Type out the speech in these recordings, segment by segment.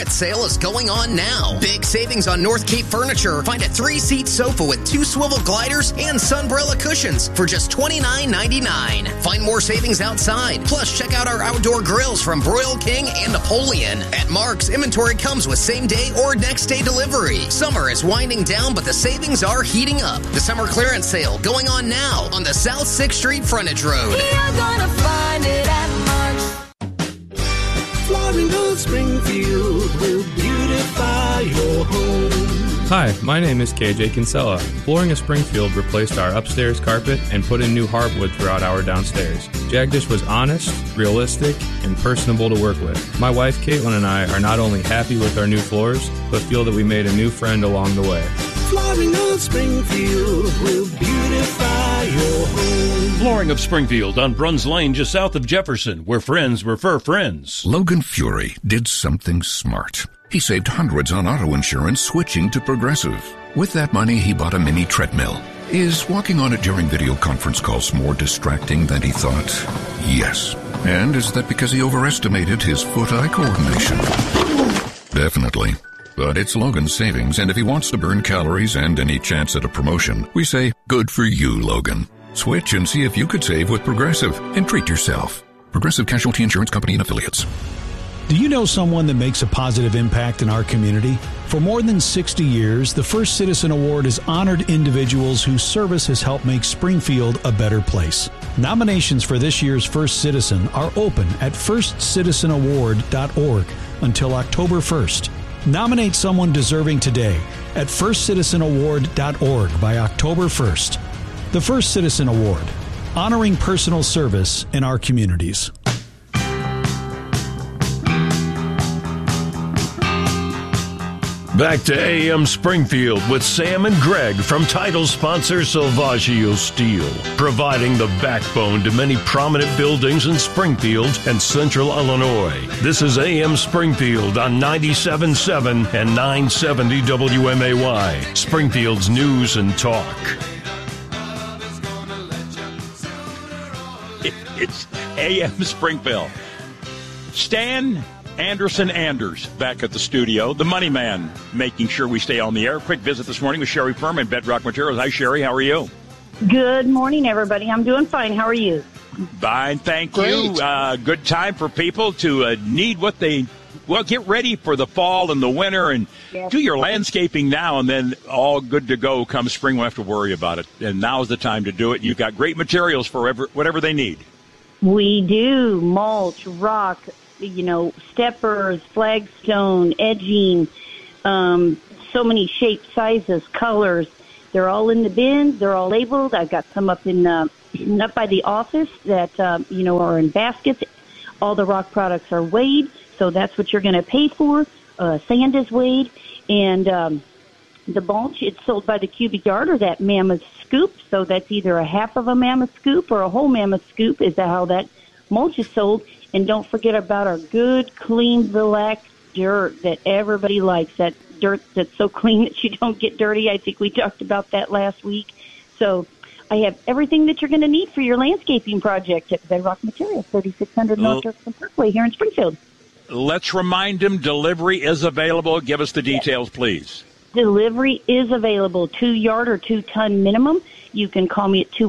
Sale is going on now. Big savings on North Cape Furniture. Find a 3-seat sofa with 2 swivel gliders and sunbrella cushions for just $29.99. Find more savings outside. Plus, check out our outdoor grills from Broil King and Napoleon. At Mark's, inventory comes with same-day or next-day delivery. Summer is winding down, but the savings are heating up. The summer clearance sale going on now on the South 6th Street Frontage Road. You're gonna find it at Mark's. Flooring of Springfield will beautify your home. Hi, my name is KJ Kinsella. Flooring of Springfield replaced our upstairs carpet and put in new hardwood throughout our downstairs. Jagdish was honest, realistic, and personable to work with. My wife Caitlin and I are not only happy with our new floors, but feel that we made a new friend along the way. Flooring of Springfield will beautify your home. Flooring of Springfield on Bruns Lane, just south of Jefferson, where friends refer friends. Logan Fury did something smart. He saved hundreds on auto insurance switching to Progressive. With that money, he bought a mini treadmill. Is walking on it during video conference calls more distracting than he thought? Yes. And is that because he overestimated his foot-eye coordination? Definitely. But it's Logan's savings, and if he wants to burn calories and any chance at a promotion, we say, good for you, Logan. Switch and see if you could save with Progressive and treat yourself. Progressive Casualty Insurance Company and Affiliates. Do you know someone that makes a positive impact in our community? For more than 60 years, the First Citizen Award has honored individuals whose service has helped make Springfield a better place. Nominations for this year's First Citizen are open at firstcitizenaward.org until October 1st. Nominate someone deserving today at firstcitizenaward.org by October 1st. The First Citizen Award, honoring personal service in our communities. Back to AM Springfield with Sam and Greg from title sponsor Silvaggio Steel, providing the backbone to many prominent buildings in Springfield and Central Illinois. This is AM Springfield on 97.7 and 970 WMAY, Springfield's news and talk. It's AM Springfield. Stan Anderson-Anders back at the studio. The money man making sure we stay on the air. Quick visit this morning with Sherry Furman, Bedrock Materials. Hi, Sherry. How are you? Good morning, everybody. I'm doing fine. How are you? Fine, thank you. Good time for people to need what they... Well, get ready for the fall and the winter and do your landscaping now, and then all good to go come spring. We'll have to worry about it. And now's the time to do it. You've got great materials for whatever they need. We do. Mulch, rock, steppers, flagstone, edging, so many shapes, sizes, colors. They're all in the bins. They're all labeled. I've got some up up by the office that, are in baskets. All the rock products are weighed, so that's what you're going to pay for. Sand is weighed, and the mulch, it's sold by the cubic yard or that mammoth scoop, so that's either a half of a mammoth scoop or a whole mammoth scoop is how that mulch is sold. And don't forget about our good, clean, black dirt that everybody likes, that dirt that's so clean that you don't get dirty. I think we talked about that last week. So I have everything that you're going to need for your landscaping project at Bedrock Materials, 3600 North Dirksen Parkway here in Springfield. Let's remind them delivery is available. Give us the details, please. Delivery is available, 2-yard or 2-ton minimum. You can call me at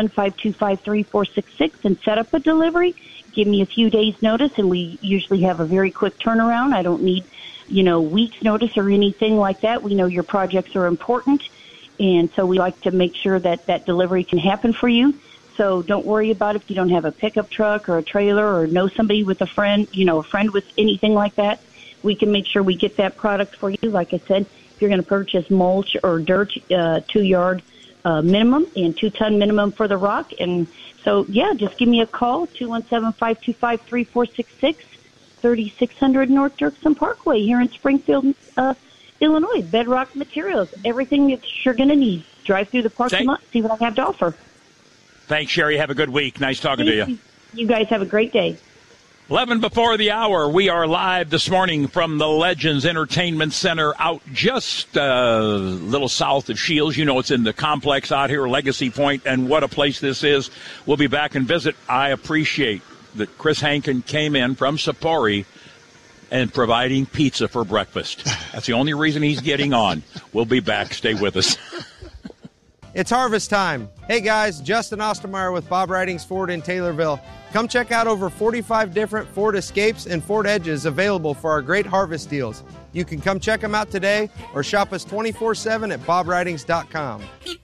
217-525-3466 and set up a delivery. Give me a few days' notice, and we usually have a very quick turnaround. I don't need, weeks' notice or anything like that. We know your projects are important, and so we like to make sure that that delivery can happen for you. So don't worry about if you don't have a pickup truck or a trailer or know somebody with a friend, a friend with anything like that. We can make sure we get that product for you. Like I said, if you're going to purchase mulch or dirt, 2-yard minimum and 2-ton minimum for the rock. And so, just give me a call, 217-525-3466, 3600 North Dirksen Parkway here in Springfield, Illinois. Bedrock Materials, everything that you're going to need. Drive through the parking lot, see what I have to offer. Thanks, Sherry. Have a good week. Nice talking to you. You guys have a great day. 11 before the hour, we are live this morning from the Legends Entertainment Center out just a little south of Shields. It's in the complex out here, Legacy Point, and what a place this is. We'll be back and visit. I appreciate that Chris Hankin came in from Sapori and providing pizza for breakfast. That's the only reason he's getting on. We'll be back. Stay with us. It's harvest time. Hey guys, Justin Ostermeyer with Bob Ridings Ford in Taylorville. Come check out over 45 different Ford Escapes and Ford Edges available for our great harvest deals. You can come check them out today or shop us 24/7 at bobridings.com.